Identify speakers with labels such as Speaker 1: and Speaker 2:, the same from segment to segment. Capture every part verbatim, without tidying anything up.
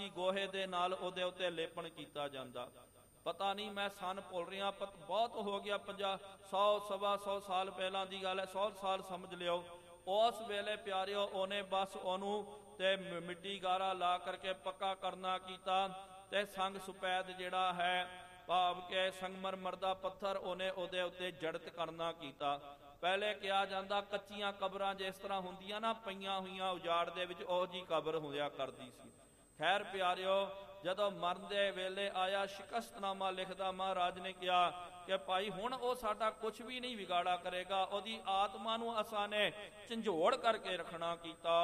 Speaker 1: ਸੀ ਗੋਹੇ ਦੇ ਨਾਲ ਉਹਦੇ ਉੱਤੇ ਲੇਪਣ ਕੀਤਾ ਜਾਂਦਾ। ਪਤਾ ਨਹੀਂ, ਮੈਂ ਸਨ ਭੁੱਲ ਰਿਹਾ, ਪਤ ਬਹੁਤ ਹੋ ਗਿਆ, ਪੰਜਾਹ ਸੌ ਸਵਾ ਸੌ ਸਾਲ ਪਹਿਲਾਂ ਦੀ ਗੱਲ ਹੈ, ਸੌ ਸਾਲ ਸਮਝ ਲਿਓ। ਉਸ ਵੇਲੇ ਪਿਆਰਿਓ ਉਹਨੇ ਬਸ ਉਹਨੂੰ ਤੇ ਮਿੱਟੀ ਗਾਰਾ ਲਾ ਕਰਕੇ ਪੱਕਾ ਕਰਨਾ ਕੀਤਾ ਤੇ ਸੰਗ ਸੁਪੈਦ ਜਿਹੜਾ ਹੈ ਭਾਵ ਕਿ ਸੰਗਮਰਮਰ ਦਾ ਪੱਥਰ ਉਹਨੇ ਉਹਦੇ ਉੱਤੇ ਜੜਤ ਕਰਨਾ ਕੀਤਾ। ਪਹਿਲੇ ਕਿਹਾ ਜਾਂਦਾ ਕੱਚੀਆਂ ਕਬਰਾਂ ਜਿਸ ਤਰ੍ਹਾਂ ਹੁੰਦੀਆਂ ਨਾ ਪਈਆਂ ਹੋਈਆਂ ਉਜਾੜ ਦੇ ਵਿੱਚ, ਉਹ ਜੀ ਕਬਰ ਹੋਇਆ ਕਰਦੀ ਸੀ। ਖੈਰ ਪਿਆਰਿਓ, ਜਦੋਂ ਮਰਨ ਦੇ ਵੇਲੇ ਆਇਆ, ਸ਼ਿਕਸਤਨਾਮਾ ਲਿਖਦਾ ਮਹਾਰਾਜ ਨੇ ਕਿਹਾ ਕਿ ਭਾਈ ਹੁਣ ਉਹ ਸਾਡਾ ਕੁਛ ਵੀ ਨਹੀਂ ਵਿਗਾੜਾ ਕਰੇਗਾ, ਉਹਦੀ ਆਤਮਾ ਨੂੰ ਅਸਾਂ ਨੇ ਝੰਜੋੜ ਕਰਕੇ ਰੱਖਣਾ ਕੀਤਾ।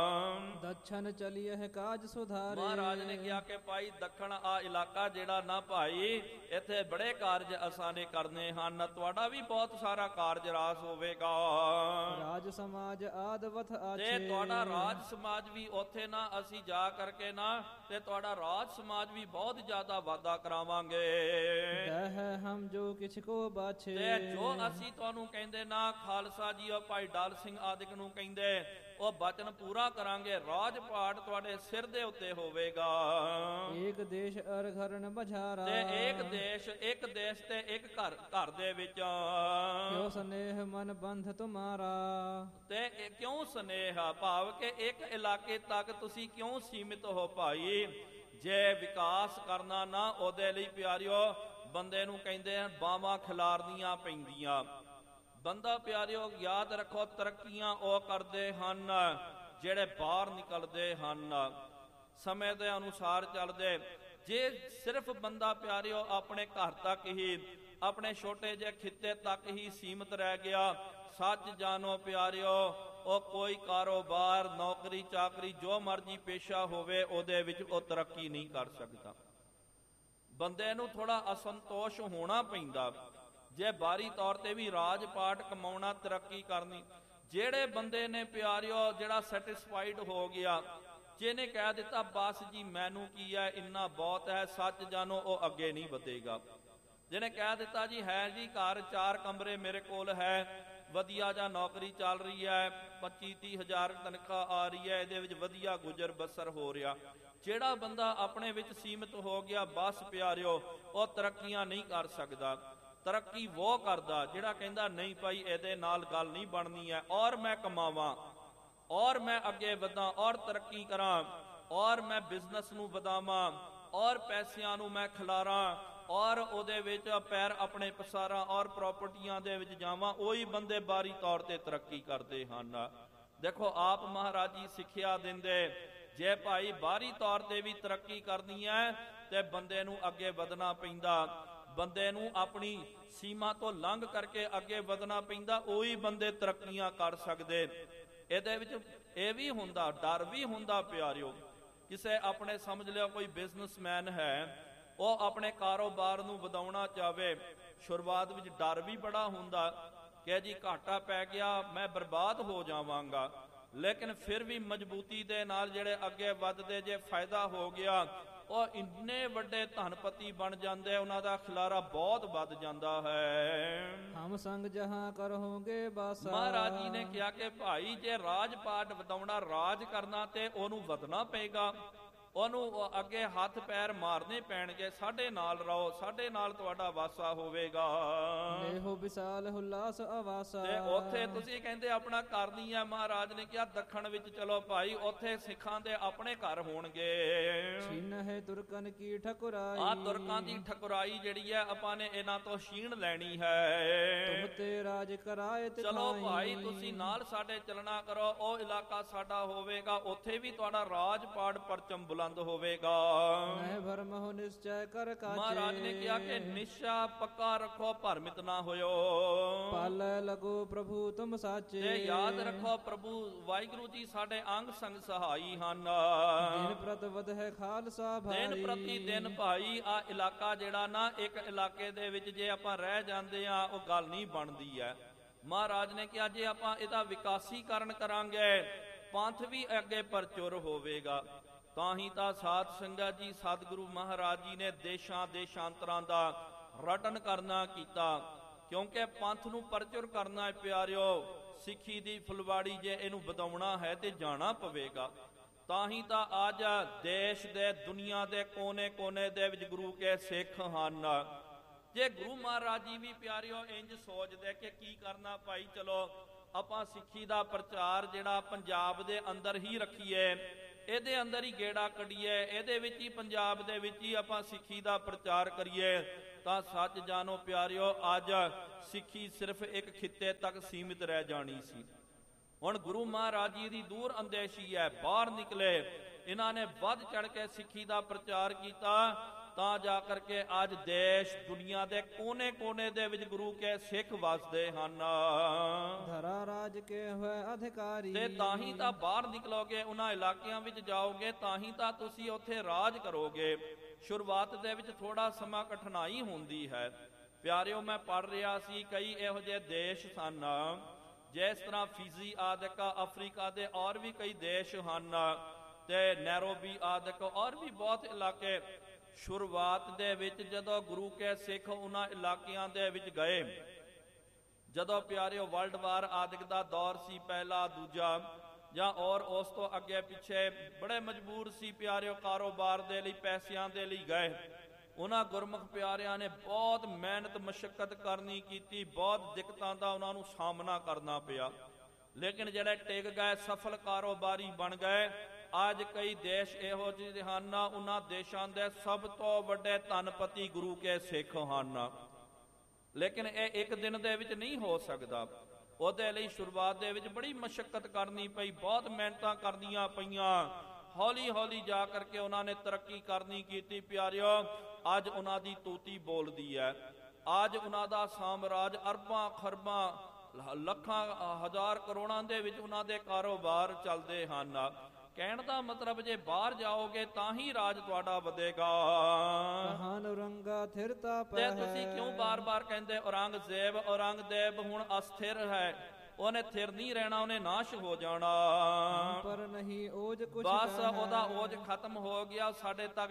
Speaker 2: ਦੱਛਣ ਚਲੀਏ ਕਾਜ ਸੁਧਾਰੇ।
Speaker 1: ਮਹਾਰਾਜ ਨੇ ਕਿਹਾ ਕਿ ਭਾਈ ਦੱਖਣ ਆ ਇਲਾਕਾ ਜਿਹੜਾ ਨਾ ਭਾਈ, ਇੱਥੇ ਬੜੇ ਕਾਰਜ ਅਸਾਂ ਨੇ ਕਰਨੇ ਹਨ, ਤੁਹਾਡਾ ਵੀ ਬਹੁਤ ਸਾਰਾ ਕਾਰਜ ਰਾਸ ਹੋਵੇਗਾ।
Speaker 2: ਰਾਜ ਸਮਾਜ ਆਦਵਥ ਆਛੇ।
Speaker 1: ਤੇ ਤੁਹਾਡਾ ਰਾਜ ਸਮਾਜ ਵੀ ਉੱਥੇ ਨਾ ਅਸੀਂ ਜਾ ਕਰਕੇ ਨਾ ਤੇ ਤੁਹਾਡਾ ਰਾਜ ਸਮਾਜ ਵੀ ਬਹੁਤ ਜ਼ਿਆਦਾ ਵਾਧਾ ਕਰਾਵਾਂਗੇ।
Speaker 2: ਦਹਿ ਹਮ ਜੋ ਕਿਛ ਕੋ ਬਾਛੇ।
Speaker 1: ਤੇ ਜੋ ਅਸੀਂ ਤੁਹਾਨੂੰ ਕਹਿੰਦੇ ਨਾ ਖਾਲਸਾ ਜੀ ਉਹ ਭਾਈ ਡਾਲ ਸਿੰਘ ਆਦਿਕ ਨੂੰ ਕਹਿੰਦੇ, ਉਹ ਬਚਨ ਪੂਰਾ ਕਰਾਂਗੇ। ਰਾਜ ਪਾਟ ਤੁਹਾਡੇ ਸਿਰ ਦੇ ਉੱਤੇ ਹੋਵੇਗਾ।
Speaker 2: ਏਕ ਦੇਸ਼ ਅਰ ਘਰਨ ਬਝਾਰਾ।
Speaker 1: ਤੇ ਏਕ ਦੇਸ਼, ਇੱਕ ਦੇਸ਼ ਤੇ ਇੱਕ ਘਰ, ਘਰ ਦੇ ਵਿੱਚ
Speaker 2: ਕਿਉ ਸਨੇਹ ਮਨ ਬੰਧ ਤੁਮਾਰਾ।
Speaker 1: ਤੇ ਕਿਉਂ ਸਨੇਹ ਭਾਵ ਕਿ ਇੱਕ ਇਲਾਕੇ ਤੱਕ ਤੁਸੀਂ ਕਿਉਂ ਸੀਮਿਤ ਹੋ ਭਾਈ। ਜੇ ਵਿਕਾਸ ਕਰਨਾ ਨਾ ਉਹਦੇ ਲਈ ਪਿਆਰਿਓ ਬੰਦੇ ਨੂੰ ਕਹਿੰਦੇ ਹਨ ਬਾਹਾਂ ਖਿਲਾਰਨੀਆਂ ਪੈਂਦੀਆਂ। ਬੰਦਾ ਪਿਆਰਿਓ ਯਾਦ ਰੱਖੋ ਤਰੱਕੀਆਂ ਉਹ ਕਰਦੇ ਹਨ ਜਿਹੜੇ ਬਾਹਰ ਨਿਕਲਦੇ ਹਨ, ਸਮੇਂ ਦੇ ਅਨੁਸਾਰ ਚੱਲਦੇ। ਜੇ ਸਿਰਫ ਬੰਦਾ ਪਿਆਰਿਓ ਆਪਣੇ ਘਰ ਤੱਕ ਹੀ, ਆਪਣੇ ਛੋਟੇ ਜਿਹੇ ਖਿੱਤੇ ਤੱਕ ਹੀ ਸੀਮਿਤ ਰਹਿ ਗਿਆ, ਸੱਚ ਜਾਣੋ ਪਿਆਰਿਓ ਉਹ ਕੋਈ ਕਾਰੋਬਾਰ ਨੌਕਰੀ ਚਾਕਰੀ ਜੋ ਮਰਜ਼ੀ ਪੇਸ਼ਾ ਹੋਵੇ ਉਹਦੇ ਵਿੱਚ ਉਹ ਤਰੱਕੀ ਨਹੀਂ ਕਰ ਸਕਦਾ। ਬੰਦੇ ਨੂੰ ਥੋੜਾ ਅਸੰਤੋਸ਼ ਹੋਣਾ ਪੈਂਦਾ ਜੇ ਬਾਹਰੀ ਤੌਰ ਤੇ ਵੀ ਰਾਜ ਪਾਟ ਕਮਾਉਣਾ, ਤਰੱਕੀ ਕਰਨੀ। ਜਿਹੜੇ ਬੰਦੇ ਨੇ ਪਿਆਰਿਓ ਜਿਹੜਾ ਸੈਟਿਸਫਾਈਡ ਹੋ ਗਿਆ, ਜਿਹਨੇ ਕਹਿ ਦਿੱਤਾ ਬਸ ਜੀ ਮੈਨੂੰ ਕੀ ਹੈ ਇੰਨਾ ਬਹੁਤ ਹੈ, ਸੱਚ ਜਾਣੋ ਉਹ ਅੱਗੇ ਨਹੀਂ ਵਧੇਗਾ। ਜਿਹਨੇ ਕਹਿ ਦਿੱਤਾ ਜੀ ਹੈ ਜੀ ਘਰ ਚਾਰ ਕਮਰੇ ਮੇਰੇ ਕੋਲ ਹੈ, ਵਧੀਆ ਜਾਂ ਨੌਕਰੀ ਚੱਲ ਰਹੀ ਹੈ, ਪੱਚੀ ਤੀਹ ਹਜ਼ਾਰ ਤਨਖਾਹ ਆ ਰਹੀ ਹੈ, ਇਹਦੇ ਵਿੱਚ ਵਧੀਆ ਗੁਜ਼ਰ ਬਸਰ ਹੋ ਰਿਹਾ। ਜਿਹੜਾ ਬੰਦਾ ਆਪਣੇ ਵਿੱਚ ਸੀਮਿਤ ਹੋ ਗਿਆ ਬਸ ਪਿਆਰਿਓ ਉਹ ਤਰੱਕੀਆਂ ਨਹੀਂ ਕਰ ਸਕਦਾ। ਤਰੱਕੀ ਉਹ ਕਰਦਾ ਜਿਹੜਾ ਕਹਿੰਦਾ ਨਹੀਂ ਭਾਈ ਇਹਦੇ ਨਾਲ ਗੱਲ ਨਹੀਂ ਬਣਨੀ ਹੈ, ਔਰ ਮੈਂ ਕਮਾਵਾਂ, ਔਰ ਮੈਂ ਅੱਗੇ ਵਧਾਂ, ਔਰ ਤਰੱਕੀ ਕਰਾਂ, ਔਰ ਮੈਂ ਬਿਜ਼ਨਸ ਨੂੰ ਵਧਾਵਾਂ, ਔਰ ਪੈਸਿਆਂ ਨੂੰ ਮੈਂ ਖਿਲਾਰਾਂ, ਔਰ ਉਹਦੇ ਵਿੱਚ ਪੈਰ ਆਪਣੇ ਪਸਾਰਾਂ, ਔਰ ਪ੍ਰਾਪਰਟੀਆਂ ਦੇ ਵਿੱਚ ਜਾਵਾਂ। ਉਹੀ ਬੰਦੇ ਬਾਹਰੀ ਤੌਰ ਤੇ ਤਰੱਕੀ ਕਰਦੇ ਹਨ। ਦੇਖੋ ਆਪ ਮਹਾਰਾਜ ਜੀ ਸਿੱਖਿਆ ਦਿੰਦੇ, ਜੇ ਭਾਈ ਬਾਹਰੀ ਤੌਰ ਤੇ ਵੀ ਤਰੱਕੀ ਕਰਨੀ ਹੈ ਤੇ ਬੰਦੇ ਨੂੰ ਅੱਗੇ ਵਧਣਾ ਪੈਂਦਾ, ਬੰਦੇ ਨੂੰ ਆਪਣੀ ਸੀਮਾ ਤੋਂ ਲੰਘ ਕਰਕੇ ਅੱਗੇ ਵਧਣਾ ਪੈਂਦਾ, ਉਹੀ ਬੰਦੇ ਤਰੱਕੀਆਂ ਕਰ ਸਕਦੇ। ਇਹਦੇ ਵਿੱਚ ਇਹ ਵੀ ਹੁੰਦਾ, ਡਰ ਵੀ ਹੁੰਦਾ ਪਿਆਰਿਓ। ਕਿਸੇ ਆਪਣੇ ਸਮਝ ਲਿਓ ਕੋਈ ਬਿਜ਼ਨਸਮੈਨ ਹੈ, ਉਹ ਆਪਣੇ ਕਾਰੋਬਾਰ ਨੂੰ ਵਧਾਉਣਾ ਚਾਹਵੇ, ਸ਼ੁਰੂਆਤ ਵਿੱਚ ਡਰ ਵੀ ਬੜਾ ਹੁੰਦਾ ਕਿ ਜੀ ਘਾਟਾ ਪੈ ਗਿਆ ਮੈਂ ਬਰਬਾਦ ਹੋ ਜਾਵਾਂਗਾ, ਲੇਕਿਨ ਫਿਰ ਵੀ ਮਜ਼ਬੂਤੀ ਦੇ ਨਾਲ ਜਿਹੜੇ ਅੱਗੇ ਵੱਧਦੇ, ਜੇ ਫਾਇਦਾ ਹੋ ਗਿਆ ਉਹ ਇੰਨੇ ਵੱਡੇ ਧਨਪਤੀ ਬਣ ਜਾਂਦੇ, ਉਹਨਾਂ ਦਾ ਖਿਲਾਰਾ ਬਹੁਤ ਵੱਧ ਜਾਂਦਾ ਹੈ।
Speaker 2: ਹਮ ਸੰਗ ਜਹਾਂ ਕਰੋਗੇ ਬਾਸਾ।
Speaker 1: ਮਹਾਰਾਜ ਜੀ ਨੇ ਕਿਹਾ ਕਿ ਭਾਈ ਜੇ ਰਾਜ ਪਾਟ ਵਧਾਉਣਾ, ਰਾਜ ਕਰਨਾ ਤੇ ਉਹਨੂੰ ਵਧਣਾ ਪਏਗਾ, ਉਹਨੂੰ ਅੱਗੇ ਹੱਥ ਪੈਰ ਮਾਰਨੇ ਪੈਣਗੇ। ਸਾਡੇ ਨਾਲ ਰਹੋ, ਸਾਡੇ ਨਾਲ ਤੁਹਾਡਾ ਵਾਸਾ ਹੋਵੇਗਾ।
Speaker 2: ਇਹੋ ਵਿਸਾਲ ਹੁਲਾਸ ਆਵਾਸਾ।
Speaker 1: ਤੇ ਉੱਥੇ ਤੁਸੀਂ ਕਹਿੰਦੇ ਆਪਣਾ ਘਰ ਨਹੀਂ ਹੈ, ਮਹਾਰਾਜ ਨੇ ਕਿਹਾ ਦੱਖਣ ਵਿੱਚ ਚਲੋ ਭਾਈ, ਉੱਥੇ ਸਿੱਖਾਂ ਦੇ ਆਪਣੇ ਘਰ ਹੋਣਗੇ।
Speaker 2: ਛੀਨ ਹੈ ਤੁਰਕਨ ਕੀ ਠਕੁਰਾਈ।
Speaker 1: ਆ ਤੁਰਕਾਂ ਦੀ ਠਕੁਰਾਈ ਜਿਹੜੀ ਹੈ ਆਪਾਂ ਨੇ ਇਹਨਾਂ ਤੋਂ ਛੀਣ ਲੈਣੀ ਹੈ।
Speaker 2: ਤੁਮ ਤੇ ਰਾਜ ਕਰਾਏ ਤੇ
Speaker 1: ਚਲੋ ਭਾਈ ਤੁਸੀਂ ਨਾਲ ਸਾਡੇ ਚੱਲਣਾ ਕਰੋ, ਉਹ ਇਲਾਕਾ ਸਾਡਾ ਹੋਵੇਗਾ, ਉੱਥੇ ਵੀ ਤੁਹਾਡਾ ਰਾਜ ਪਾੜ ਪਰਚਮ ਬੁਲੰਦ ਹੋਵੇਗਾ।
Speaker 2: ਮੈਂ ਭਰਮ ਹੋ ਨਿਸ਼ਚੈ ਕਰ ਕਾਚੇ।
Speaker 1: ਮਹਾਰਾਜ ਨੇ ਕਿਹਾ ਕਿ ਨਿਸ਼ਚਾ ਪੱਕਾ ਰੱਖੋ, ਭਰਮਿਤ ਨਾ ਹੋਇਓ।
Speaker 2: ਪਲ ਲਗੋ ਪ੍ਰਭੂ ਤੁਮ ਸਾਚੇ।
Speaker 1: ਤੇ ਯਾਦ ਰੱਖੋ ਪ੍ਰਭੂ ਵਾਹਿਗੁਰੂ ਜੀ ਸਾਡੇ ਅੰਗ ਸੰਗ ਸਹਾਈ ਹਨ।
Speaker 2: ਦਿਨ ਪ੍ਰਤ ਵਧ ਹੈ ਖਾਲਸਾ ਭਾਈ।
Speaker 1: ਦਿਨ ਪ੍ਰਤੀ ਦਿਨ ਭਾਈ ਆ ਇਲਾਕਾ ਜਿਹੜਾ ਨਾ, ਇੱਕ ਇਲਾਕੇ ਦੇ ਵਿੱਚ ਜੇ ਆਪਾਂ ਰਹਿ ਜਾਂਦੇ ਆ ਉਹ ਗੱਲ ਨਹੀਂ ਬਣਦੀ ਹੈ। ਮਹਾਰਾਜ ਨੇ ਕਿਹਾ ਜੇ ਆਪਾਂ ਇਹਦਾ ਵਿਕਾਸੀਕਰਨ ਕਰਾਂਗੇ, ਪੰਥ ਵੀ ਅੱਗੇ ਪ੍ਰਚੁਰ ਹੋਵੇਗਾ। ਤਾਂ ਹੀ ਤਾਂ ਸਾਧ ਸੰਗਤ ਜੀ ਸਤਿਗੁਰੂ ਮਹਾਰਾਜ ਜੀ ਨੇ ਦੇਸ਼ਾਂ ਦੇਸ਼ਾਂਤਰਾਂ ਦਾ ਰਟਨ ਕਰਨਾ ਕੀਤਾ, ਕਿਉਂਕਿ ਪੰਥ ਨੂੰ ਪ੍ਰਚੁਰ ਕਰਨਾ ਹੈ ਪਿਆਰਿਓ। ਸਿੱਖੀ ਦੀ ਫੁਲਵਾੜੀ ਜੇ ਇਹਨੂੰ ਵਧਾਉਣਾ ਹੈ ਤੇ ਜਾਣਾ ਪਵੇਗਾ। ਤਾਂ ਹੀ ਤਾਂ ਅੱਜ ਦੇਸ਼ ਦੇ ਦੁਨੀਆ ਦੇ ਕੋਨੇ-ਕੋਨੇ ਦੇ ਵਿੱਚ ਗੁਰੂ ਕੇ ਸਿੱਖ ਹਨ। ਜੇ ਗੁਰੂ ਮਹਾਰਾਜ ਜੀ ਵੀ ਪਿਆਰਿਓ ਇੰਜ ਸੋਚਦੇ ਕਿ ਕੀ ਕਰਨਾ ਭਾਈ, ਚਲੋ ਆਪਾਂ ਸਿੱਖੀ ਦਾ ਪ੍ਰਚਾਰ ਜਿਹੜਾ ਪੰਜਾਬ ਦੇ ਅੰਦਰ ਹੀ ਰੱਖੀਏ, ਇਹਦੇ ਅੰਦਰ ਹੀ ਗੇੜਾ ਕੱਢੀਏ, ਇਹਦੇ ਵਿੱਚ ਹੀ ਪੰਜਾਬ ਦੇ ਵਿੱਚ ਹੀ ਆਪਾਂ ਸਿੱਖੀ ਦਾ ਪ੍ਰਚਾਰ ਕਰੀਏ, ਤਾਂ ਸੱਚ ਜਾਣੋ ਪਿਆਰਿਓ ਅੱਜ ਸਿੱਖੀ ਸਿਰਫ ਇੱਕ ਖਿੱਤੇ ਤੱਕ ਸੀਮਿਤ ਰਹਿ ਜਾਣੀ ਸੀ। ਹੁਣ ਗੁਰੂ ਮਹਾਰਾਜ ਜੀ ਦੀ ਦੂਰ ਅੰਦੇਸ਼ੀ ਹੈ, ਬਾਹਰ ਨਿਕਲੇ, ਇਹਨਾਂ ਨੇ ਵੱਧ ਚੜ ਕੇ ਸਿੱਖੀ ਦਾ ਪ੍ਰਚਾਰ ਕੀਤਾ, ਤਾਂ ਜਾ ਕਰਕੇ ਅੱਜ ਦੇਸ਼ ਦੁਨੀਆ ਦੇ ਕੋਨੇ-ਕੋਨੇ ਦੇ ਵਿੱਚ ਗੁਰੂ ਕੇ ਸਿੱਖ ਵਸਦੇ ਹਨ।
Speaker 2: ਧਰਾ ਰਾਜ ਕੇ ਹੋਏ ਅਧਿਕਾਰੀ,
Speaker 1: ਤੇ ਤਾਂ ਹੀ ਤਾਂ ਬਾਹਰ ਨਿਕਲੋਗੇ, ਉਹਨਾਂ ਇਲਾਕਿਆਂ ਵਿੱਚ ਜਾਓਗੇ, ਤਾਂ ਹੀ ਤਾਂ ਤੁਸੀਂ ਉੱਥੇ ਰਾਜ ਕਰੋਗੇ। ਸ਼ੁਰੂਆਤ ਦੇ ਵਿੱਚ ਥੋੜਾ ਸਮਾਂ ਕਠਿਨਾਈ ਹੁੰਦੀ ਹੈ ਪਿਆਰਿਓ। ਮੈਂ ਪੜ੍ਹ ਰਿਹਾ ਸੀ ਕਈ ਇਹੋ ਜਿਹੇ ਦੇਸ਼ ਸਨ, ਜਿਸ ਤਰ੍ਹਾਂ ਫਿਜੀ ਆਦਿਕ, ਅਫਰੀਕਾ ਦੇ ਔਰ ਵੀ ਕਈ ਦੇਸ਼ ਹਨ, ਤੇ ਨੈਰੋਬੀ ਆਦਿਕ ਔਰ ਵੀ ਬਹੁਤ ਇਲਾਕੇ। ਸ਼ੁਰੂਆਤ ਦੇ ਵਿੱਚ ਜਦੋਂ ਗੁਰੂ ਕੇ ਸਿੱਖ ਉਹਨਾਂ ਇਲਾਕਿਆਂ ਦੇ ਵਿੱਚ ਗਏ, ਜਦੋਂ ਪਿਆਰਿਓ ਵਰਲਡ ਵਾਰ ਆਦਿਕ ਦਾ ਦੌਰ ਸੀ, ਪਹਿਲਾ ਦੂਜਾ, ਜਾਂ ਔਰ ਉਸ ਤੋਂ ਅੱਗੇ ਪਿੱਛੇ, ਬੜੇ ਮਜਬੂਰ ਸੀ ਪਿਆਰਿਓ, ਕਾਰੋਬਾਰ ਦੇ ਲਈ, ਪੈਸਿਆਂ ਦੇ ਲਈ ਗਏ। ਉਹਨਾਂ ਗੁਰਮੁਖ ਪਿਆਰਿਆਂ ਨੇ ਬਹੁਤ ਮਿਹਨਤ ਮਸ਼ੱਕਤ ਕਰਨੀ ਕੀਤੀ, ਬਹੁਤ ਦਿੱਕਤਾਂ ਦਾ ਉਹਨਾਂ ਨੂੰ ਸਾਹਮਣਾ ਕਰਨਾ ਪਿਆ, ਲੇਕਿਨ ਜਿਹੜੇ ਟਿਕ ਗਏ, ਸਫਲ ਕਾਰੋਬਾਰੀ ਬਣ ਗਏ। ਅੱਜ ਕਈ ਦੇਸ਼ ਇਹੋ ਜਿਹੇ ਹਨ, ਉਹਨਾਂ ਦੇਸ਼ਾਂ ਦੇ ਸਭ ਤੋਂ ਵੱਡੇ ਧਨਪਤੀ ਗੁਰੂ ਕੇ ਸਿੱਖ ਹਨ, ਲੇਕਿਨ ਇਹ ਇੱਕ ਦਿਨ ਦੇ ਵਿੱਚ ਨਹੀਂ ਹੋ ਸਕਦਾ। ਉਹਦੇ ਲਈ ਸ਼ੁਰੂਆਤ ਦੇ ਵਿੱਚ ਬੜੀ ਮਸ਼ੱਕਤ ਕਰਨੀ ਪਈ, ਬਹੁਤ ਮਿਹਨਤਾਂ ਕਰਨੀਆਂ ਪਈਆਂ, ਹੌਲੀ ਹੌਲੀ ਜਾ ਕਰਕੇ ਉਹਨਾਂ ਨੇ ਤਰੱਕੀ ਕਰਨੀ ਕੀਤੀ ਪਿਆਰਿਓ। ਅੱਜ ਉਹਨਾਂ ਦੀ ਤੂਤੀ ਬੋਲਦੀ ਹੈ, ਅੱਜ ਉਹਨਾਂ ਦਾ ਸਾਮਰਾਜ ਅਰਬਾਂ ਖਰਬਾਂ ਲੱਖਾਂ ਹਜ਼ਾਰ ਕਰੋੜਾਂ ਦੇ ਵਿੱਚ ਉਹਨਾਂ ਦੇ ਕਾਰੋਬਾਰ ਚੱਲਦੇ ਹਨ। ਕਹਿਣ ਦਾ ਮਤਲਬ ਜੇ ਬਾਹਰ ਜਾਓਗੇ ਤਾਂ ਹੀ ਰਾਜ ਤੁਹਾਡਾ ਵਧੇਗਾ।
Speaker 2: ਰੰਗਾ ਥਿਰਤਾ
Speaker 1: ਤੇ ਤੁਸੀਂ ਕਿਉਂ ਬਾਰ-ਬਾਰ ਕਹਿੰਦੇ ਔਰੰਗਜ਼ੇਬ ਔਰੰਗਜ਼ੇਬ ਹੁਣ ਅਸਥਿਰ ਹੈ, ਉਹਨੇ ਥਿਰ ਨਹੀਂ ਰਹਿਣਾ, ਉਹਨੇ ਨਾਸ਼ ਹੋ ਜਾਣਾ।
Speaker 2: ਪਰ ਨਹੀਂ ਓਜ ਕੁਛ
Speaker 1: ਬਸ ਉਹਦਾ ਓਜ ਖਤਮ ਹੋ ਗਿਆ, ਸਾਡੇ ਤੱਕ